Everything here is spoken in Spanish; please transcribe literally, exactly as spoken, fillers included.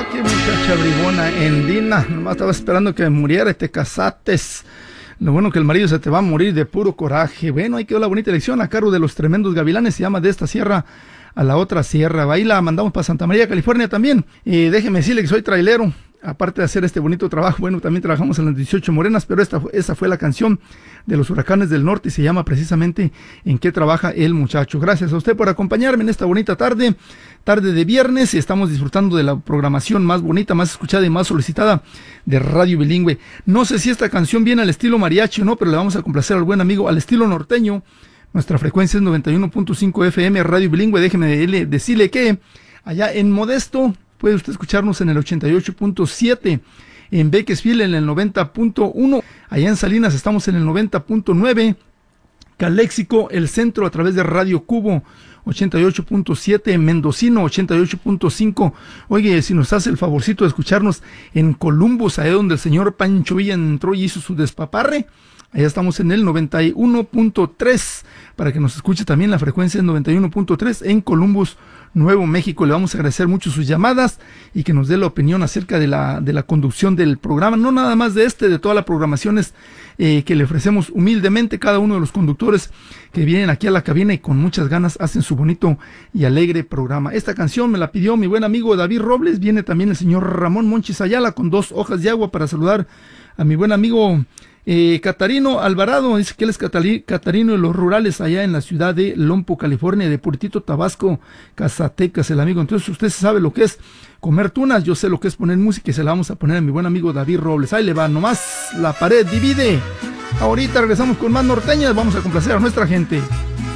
qué muchacha bribona, Endina. Nomás estaba esperando que muriera y te casates. Lo bueno que el marido se te va a morir de puro coraje. Bueno, ahí quedó la bonita elección a cargo de los tremendos gavilanes. Se llama De esta sierra a la otra sierra. Ahí la mandamos para Santa María, California también. Y déjeme decirle que soy trailero. Aparte de hacer este bonito trabajo, bueno, también trabajamos en las dieciocho Morenas, pero esta, esa fue la canción de los Huracanes del Norte y se llama precisamente ¿En qué trabaja el muchacho? Gracias a usted por acompañarme en esta bonita tarde, tarde de viernes, y estamos disfrutando de la programación más bonita, más escuchada y más solicitada de Radio Bilingüe. No sé si esta canción viene al estilo mariachi o no, pero le vamos a complacer al buen amigo al estilo norteño. Nuestra frecuencia es noventa y uno punto cinco F M, Radio Bilingüe. Déjeme decirle que allá en Modesto puede usted escucharnos en el ochenta y ocho punto siete, en Bakersfield en el noventa punto uno, allá en Salinas estamos en el noventa punto nueve, Caléxico, el centro a través de Radio Cubo ochenta y ocho punto siete, Mendocino ochenta y ocho punto cinco. Oye, si nos hace el favorcito de escucharnos en Columbus, allá donde el señor Pancho Villa entró y hizo su despaparre, allá estamos en el noventa y uno punto tres, para que nos escuche también la frecuencia es noventa y uno punto tres en Columbus, Nuevo México. Le vamos a agradecer mucho sus llamadas y que nos dé la opinión acerca de la, de la conducción del programa, no nada más de este, de todas las programaciones eh, que le ofrecemos humildemente. Cada uno de los conductores que vienen aquí a la cabina y con muchas ganas hacen su bonito y alegre programa. Esta canción me la pidió mi buen amigo David Robles. Viene también el señor Ramón Monchis Ayala con dos hojas de agua para saludar a mi buen amigo Eh, Catarino Alvarado. Dice que él es Catali, Catarino de los Rurales allá en la ciudad de Lompo, California, de Puritito, Tabasco, Casatecas, el amigo. Entonces usted sabe lo que es comer tunas, yo sé lo que es poner música y se la vamos a poner a mi buen amigo David Robles. Ahí le va, nomás la pared divide. Ahorita regresamos con más norteñas, vamos a complacer a nuestra gente.